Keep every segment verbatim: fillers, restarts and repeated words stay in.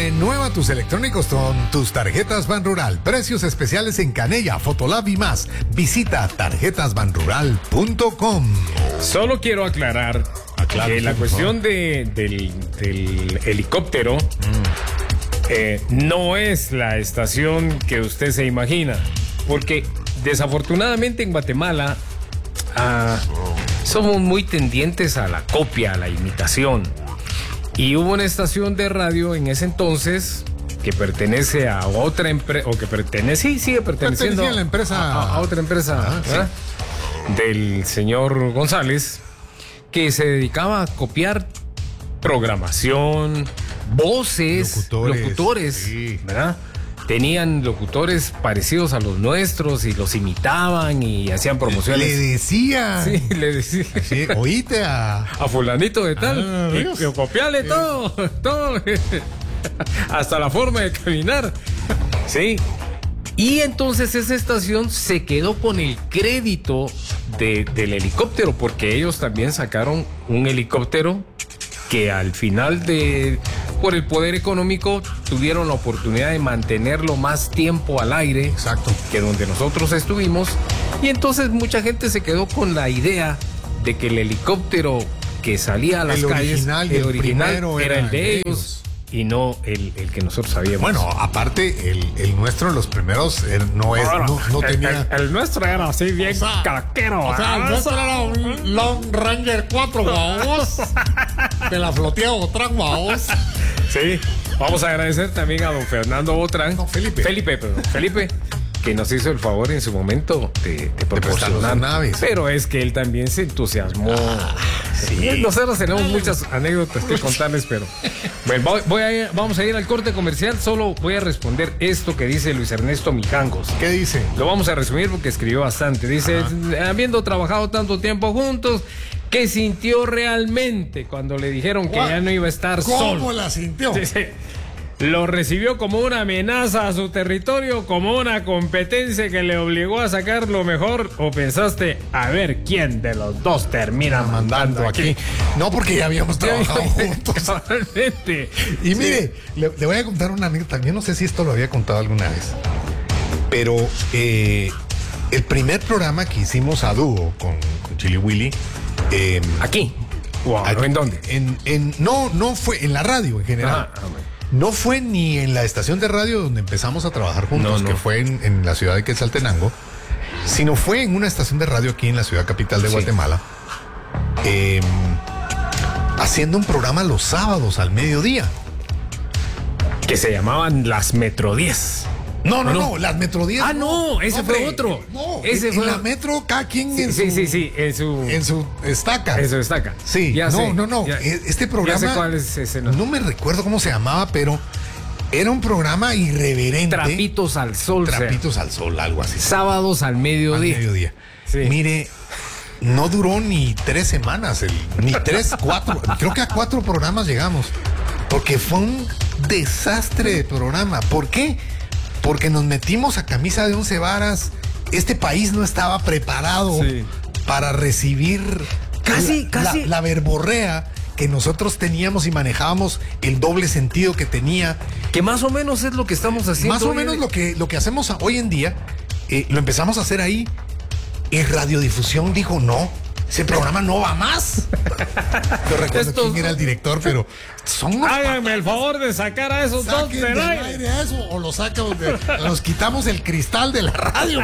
Renueva tus electrónicos con tus tarjetas Banrural. Precios especiales en Canella, Fotolab y más. Visita tarjetas banrural punto com. Solo quiero aclarar Aclaro, que la cuestión de, del, del helicóptero mm. eh, no es la estación que usted se imagina. Porque desafortunadamente en Guatemala ah, somos muy tendientes a la copia, a la imitación. Y hubo una estación de radio en ese entonces que pertenece a otra empresa, o que pertenece, sí, sigue perteneciendo a la empresa, a, a otra empresa ah, sí. del señor González, que se dedicaba a copiar programación, voces, locutores, locutores sí. ¿verdad? Tenían locutores parecidos a los nuestros y los imitaban y hacían promociones. Le decían. Sí, le decían. Sí, oíste a... A fulanito de tal. Ah, y, y copiarle sí. todo, todo. Hasta la forma de caminar. Sí. Y entonces esa estación se quedó con el crédito de, del helicóptero, porque ellos también sacaron un helicóptero que al final de... por el poder económico tuvieron la oportunidad de mantenerlo más tiempo al aire. Exacto. Que donde nosotros estuvimos. Y entonces mucha gente se quedó con la idea de que el helicóptero que salía a las el calles, original, el, el original era, era el de ellos, ellos y no el, el que nosotros sabíamos. Bueno, aparte el, el nuestro, los primeros no es, no, no tenía. El, el nuestro era así bien, o sea, caquero. O sea, el nuestro era un Long Ranger cuatro, vamos. De la flotea Otrán, vamos. Sí, vamos a agradecer también a don Fernando Otrán. No, Felipe. Felipe, perdón. Felipe, que nos hizo el favor en su momento de, de proporcionar naves. Pero es que él también se entusiasmó. Ah, sí. Nosotros tenemos muchas anécdotas que contarles, pero bueno, voy, voy a ir, vamos a ir al corte comercial. Solo voy a responder esto que dice Luis Ernesto Mijangos. ¿Qué dice? Lo vamos a resumir porque escribió bastante. Dice, ajá, habiendo trabajado tanto tiempo juntos, ¿qué sintió realmente cuando le dijeron que ya no iba a estar ¿Cómo solo? ¿Cómo la sintió? Sí, sí. ¿Lo recibió como una amenaza a su territorio, como una competencia que le obligó a sacar lo mejor? ¿O pensaste, a ver quién de los dos termina mandando aquí? aquí? No, porque ya habíamos trabajado juntos. Totalmente. Y sí. Mire, le, le voy a contar una anécdota. Yo no sé si esto lo había contado alguna vez, pero eh, el primer programa que hicimos a dúo con, con Chili Willy. Eh, ¿Aquí? Wow, aquí, ¿en dónde? En, en, no, no fue en la radio en general. Ah, no fue ni en la estación de radio donde empezamos a trabajar juntos, no, no. que fue en, en la ciudad de Quetzaltenango, sino fue en una estación de radio aquí en la ciudad capital de sí. Guatemala, eh, haciendo un programa los sábados al mediodía. Que se llamaban las Metro diez. No, no, no, no, las Metro diez. Ah, no, ese hombre, fue otro. No, ese en, fue en la Metro, cada quien sí, en sí, su... Sí, sí, en su... En su estaca. En su estaca. Sí, ya no, sé, no, no, ya, este programa... Ya sé cuál es ese, no. no me recuerdo cómo se llamaba, pero era un programa irreverente. Trapitos al sol. Trapitos sea. al sol, algo así. Sábados al mediodía. Al mediodía. Sí. Mire, no duró ni tres semanas, el, ni tres, cuatro, creo que a cuatro programas llegamos, porque fue un desastre de programa. ¿Por qué? Porque nos metimos a camisa de once varas. Este país no estaba preparado sí. para recibir casi, la, casi. La, la verborrea que nosotros teníamos y manejábamos, el doble sentido que tenía. Que más o menos es lo que estamos haciendo. Más o menos lo que, lo que hacemos hoy en día, eh, lo empezamos a hacer ahí. Y Radiodifusión dijo no. Ese programa no va más. No recuerdo Estos... quién era el director, pero son háganme pa- el favor de sacar a esos dos del aire. aire a eso, o los sacamos de, nos quitamos el cristal de la radio.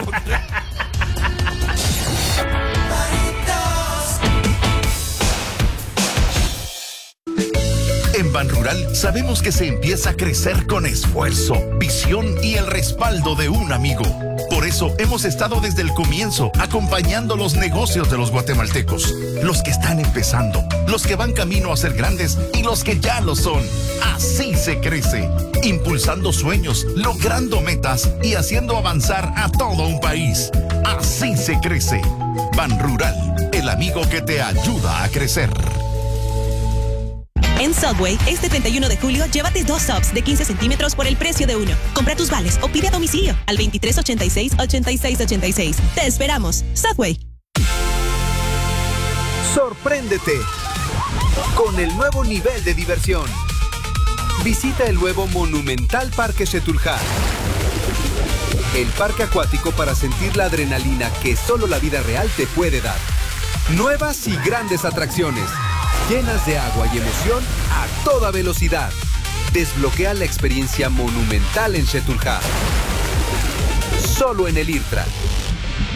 En Banrural sabemos que se empieza a crecer con esfuerzo, visión y el respaldo de un amigo. Por eso hemos estado desde el comienzo acompañando los negocios de los guatemaltecos, los que están empezando, los que van camino a ser grandes y los que ya lo son. Así se crece, impulsando sueños, logrando metas y haciendo avanzar a todo un país. Así se crece. Banrural, el amigo que te ayuda a crecer. En Subway, este treinta y uno de julio, llévate dos subs de quince centímetros por el precio de uno. Compra tus vales o pide a domicilio al veintitrés ochenta y seis, ochenta y seis ochenta y seis. Te esperamos. Subway. Sorpréndete con el nuevo nivel de diversión. Visita el nuevo monumental Parque Xetulja. El parque acuático para sentir la adrenalina que solo la vida real te puede dar. Nuevas y grandes atracciones, llenas de agua y emoción a toda velocidad. Desbloquea la experiencia monumental en Xetulja. Solo en el IRTRA.